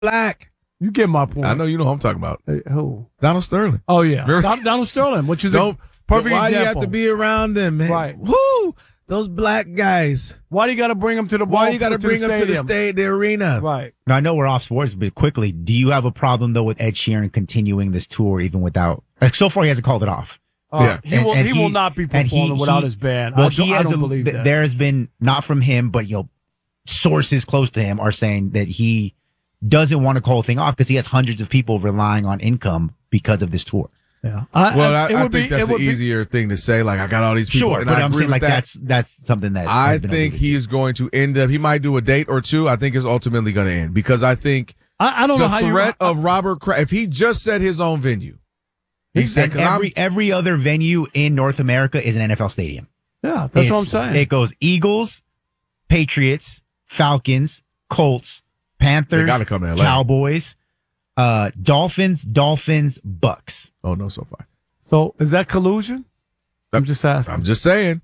black. You get my point. I know you know who I'm talking about. Hey, who? Donald Sterling. Oh, yeah. Donald Sterling, which is a perfect why example. do you have to be around them, man? Right. Woo! Those black guys. Why do you got to bring them to the ball? Why you got to bring them to the arena? Right. Now, I know we're off sports, but quickly, do you have a problem, though, with Ed Sheeran continuing this tour even without... Like, so far, he hasn't called it off. Yeah. He will not be performing without his band. Well, I don't believe that. There has been, not from him, but sources close to him are saying that he doesn't want to call the thing off because he has hundreds of people relying on income because of this tour. Yeah. I think that's an easier thing to say. Like, I got all these people. Sure, but I'm saying like that's something that I think he is going to end up. He might do a date or two. I think it's ultimately going to end because I think I don't know how the threat of Robert Kraft. If he just said his own venue, he said every other venue in North America is an NFL stadium. Yeah, that's what I'm saying. It goes Eagles, Patriots, Falcons, Colts, Panthers, Cowboys. Dolphins, Bucks. Oh, no, so far. So is that collusion? I'm just asking. I'm just saying.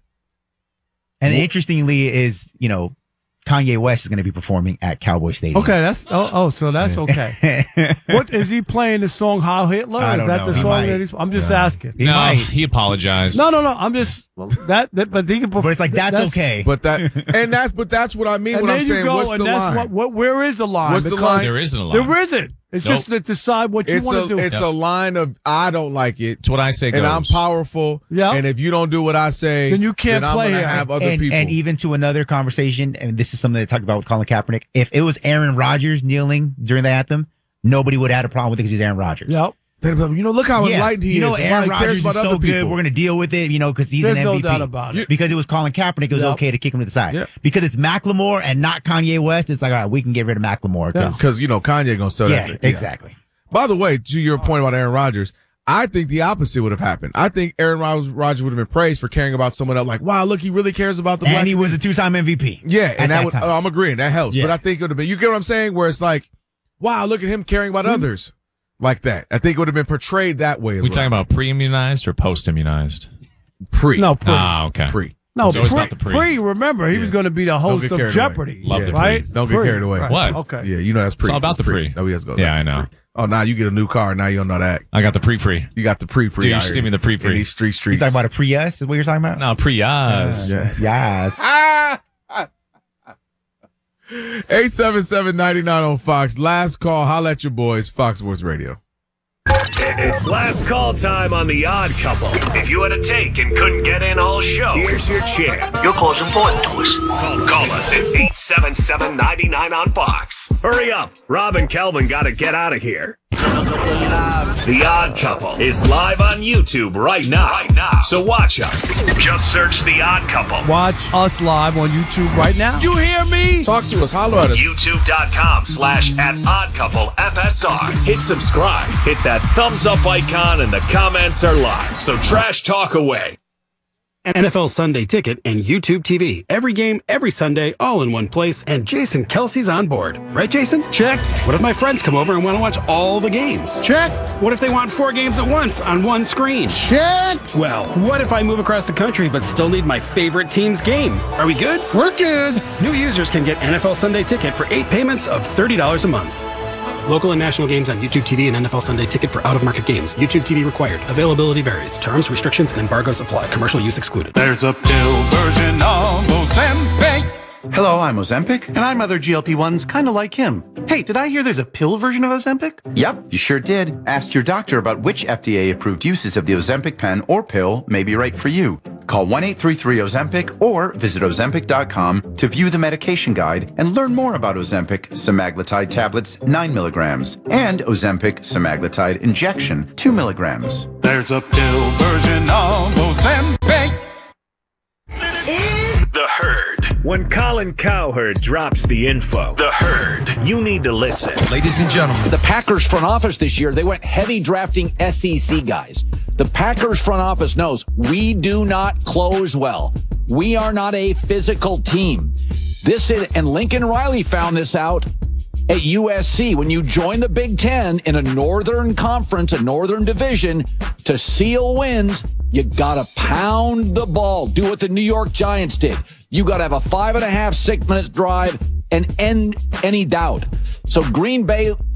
And interestingly is, Kanye West is going to be performing at Cowboy Stadium. Okay, so that's okay. What is he playing the song Heil Hitler? I don't know. The song that he's? I'm just asking. He apologized. No. I'm just but he can. But it's like that's okay. But that's what I mean and when I'm saying what's the line? Where is the line? What's the line? There isn't a line. There isn't. It's just to decide what you want to do. It's a line of I don't like it. It's what I say goes. And I'm powerful. Yeah. And if you don't do what I say, then you can't play here. Have other people. And even to another conversation, and this is something they talked about with Colin Kaepernick. If it was Aaron Rodgers kneeling during the anthem, nobody would have had a problem with it because he's Aaron Rodgers. Yep. Look how enlightened he is. Aaron Rodgers is so good. We're going to deal with it, because he's There's an MVP. No doubt about it. Because it was Colin Kaepernick, it was okay to kick him to the side. Yep. Because it's Macklemore and not Kanye West, it's like, all right, we can get rid of Macklemore. Because, Kanye going to sell that. Yeah, exactly. By the way, to your point about Aaron Rodgers, I think the opposite would have happened. I think Aaron Rodgers would have been praised for caring about someone else. Like, wow, look, he really cares about the black. And he was a 2-time MVP. Yeah, and I'm agreeing. That helps. Yeah. But I think it would have been, you get what I'm saying? Where it's like, wow, look at him caring about others like that. I think it would have been portrayed that way as we talking about pre-immunized or post-immunized? Pre. No, pre. Ah, okay. Pre. No, it's always about the pre. Remember, he was going to be the host of Jeopardy. Love the pre. Right? Don't get carried away. Right. What? Okay. Yeah, that's pre. It's all about the pre. No, he has to go. Yeah, I know. Pre. Oh, now you get a new car. Now you don't know that. I got the pre-pre. You got the pre-pre. Dude, you should see me the pre-pre. In these streets. You talking about a Prius? Is what you're talking about? No, Prius. Yes. 877-99 on Fox. Last call. Holla at your boys. Fox Sports Radio. It's last call time on The Odd Couple. If you had a take and couldn't get in all show, here's your chance. Your call's important to us. Call us at 877-99 on Fox. Hurry up. Rob and Kelvin got to get out of here. The Odd Couple is live on YouTube right now. So watch us. Just search The Odd Couple. Watch us live on YouTube right now. You hear me? Talk to us. Holler at us. YouTube.com/@OddCoupleFSR. Hit subscribe. Hit that thumbs up icon and the comments are live. So trash talk away. NFL Sunday Ticket and YouTube TV. Every game, every Sunday, all in one place. And Jason Kelsey's on board. Right, Jason? Check. What if my friends come over and want to watch all the games? Check. What if they want 4 games at once on one screen? Check. Well, what if I move across the country but still need my favorite team's game? Are we good? We're good. New users can get NFL Sunday Ticket for 8 payments of $30 a month. Local and national games on YouTube TV and NFL Sunday Ticket for out-of-market games. YouTube TV required. Availability varies. Terms, restrictions, and embargoes apply. Commercial use excluded. There's a pill version of Ozempic. Hello, I'm Ozempic. And I'm other GLP-1s kind of like him. Hey, did I hear there's a pill version of Ozempic? Yep, you sure did. Ask your doctor about which FDA-approved uses of the Ozempic pen or pill may be right for you. Call 1-833-OZEMPIC or visit Ozempic.com to view the medication guide and learn more about Ozempic semaglutide tablets 9 milligrams and Ozempic semaglutide injection 2 milligrams. There's a pill version of Ozempic. The Herd. When Colin Cowherd drops the info, The Herd, you need to listen. Ladies and gentlemen, the Packers front office this year, they went heavy drafting SEC guys. The Packers front office knows we do not close well. We are not a physical team. And Lincoln Riley found this out at USC. When you join the Big Ten in a northern conference, a northern division, to seal wins, you gotta pound the ball. Do what the New York Giants did. You gotta have a 5.5, 6 minute drive, and end any doubt. So Green Bay